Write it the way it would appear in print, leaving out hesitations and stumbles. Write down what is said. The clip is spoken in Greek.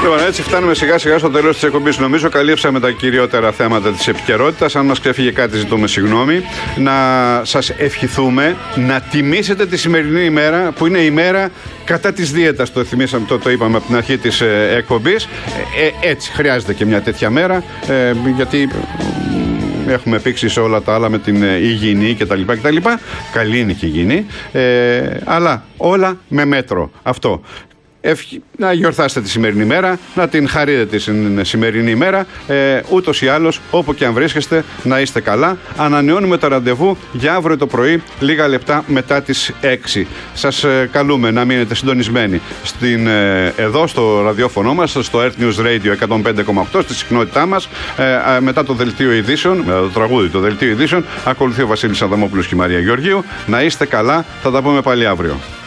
Λοιπόν, έτσι φτάνουμε σιγά σιγά στο τέλος της εκπομπής. Νομίζω καλύψαμε τα κυριότερα θέματα της επικαιρότητας. Αν μας ξέφυγε κάτι, ζητούμε συγγνώμη. Να σας ευχηθούμε να τιμήσετε τη σημερινή ημέρα, που είναι η μέρα κατά της δίαιτας. Το είπαμε από την αρχή της εκπομπής. Έτσι, χρειάζεται και μια τέτοια μέρα, γιατί έχουμε πήξει σε όλα τα άλλα με την υγιεινή κτλ. Καλή είναι και η υγιεινή, αλλά όλα με μέτρο. Αυτό. Να γιορτάσετε τη σημερινή μέρα, να την χαρείτε τη σημερινή μέρα. Ούτως ή άλλως, όπου και αν βρίσκεστε, να είστε καλά. Ανανεώνουμε το ραντεβού για αύριο το πρωί, λίγα λεπτά μετά τις 6. Σας καλούμε να μείνετε συντονισμένοι εδώ στο ραδιόφωνο μας, στο Earth News Radio 105,8, στη συχνότητά μας. Μετά το δελτίο ειδήσεων, μετά το τραγούδι, το δελτίο ειδήσεων, ακολουθεί ο Βασίλης Αδαμόπουλος και η Μαρία Γεωργίου. Να είστε καλά, θα τα πούμε πάλι αύριο.